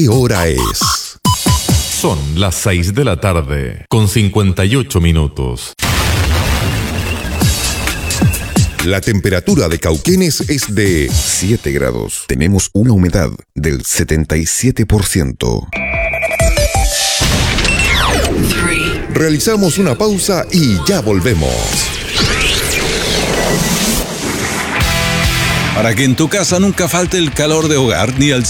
¿Qué hora es? Son las 6 de la tarde, con 58 minutos. La temperatura de Cauquenes es de 7 grados. Tenemos una humedad del 77%. Realizamos una pausa y ya volvemos. Para que en tu casa nunca falte el calor de hogar ni el